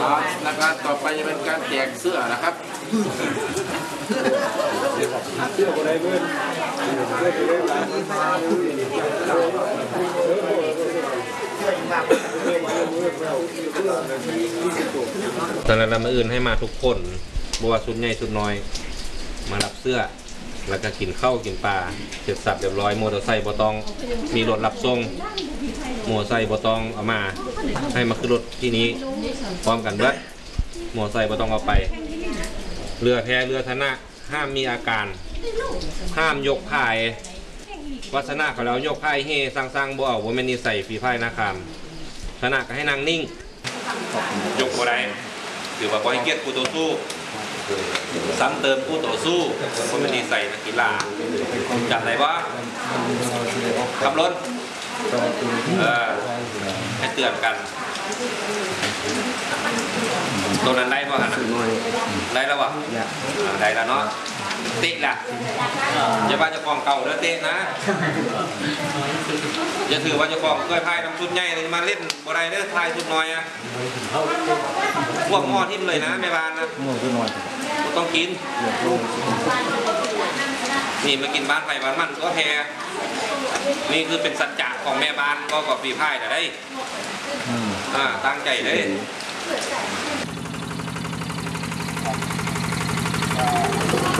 แล้วก็ต่อไปจะเป็นการแจกเสื้อนะครับเสื้ออะไรเพื่อนตอนนั้นเรามาอื่นให้มาทุกคนบัวชุดใหญ่ชุดน้อยมารับเสื้อแล้วก็กินข้าวกินปลาเสร็จสับเรียบร้อยมอเตอร์ไซค์บอตองมีรถรับส่งมอเตอร์ไซค์บอตองเอามาให้มาขึ้นรถที่นี้พร้อมกันเบิดมอเตอร์ไซค์บอตองเอาไปเรือแพเรือธนะห้ามมีอาการห้ามยกพายวัฒนะเขาแล้วยกพายเฮสร้างบ่เอาว่าไม่นิสัยฝีพายนาคามธนะก็ให้นางนิ่งยกอะไรถือว่าบอยเกียรติผู้ต่อสู้ซ้ำเติมผู้ต่อสู้เพราะมันดีใส่นักกีฬาจัดอะไรวะขับรถให้เตือนกันตัวนั้นได้ป่ะฮะได้แล้ววะได้แล้วเนาะติดละอย่าว่าจะกองเก่าแล้วเตะนะอย่าถือว่าจะกองเคยพายน้ำชุดใหญ่มาเล่นบ่ได้เด้อพายชุดน้อยอะพวกหม้อทิ่มเลยนะแม่บ้านนะต้องกินนี่มากินบ้านไผ่บ้านมันก็แพ้นี่คือเป็นสัจจะของแม่บ้านก็กับฝีพายแต่ได้ตั้งใจเลย